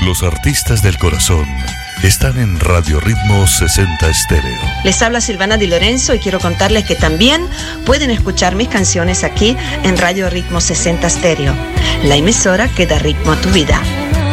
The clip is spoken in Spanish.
Los artistas del corazón están en Radio Ritmo 60 Estéreo. Les habla Silvana Di Lorenzo y quiero contarles que también pueden escuchar mis canciones aquí en Radio Ritmo 60 Estéreo, la emisora que da ritmo a tu vida.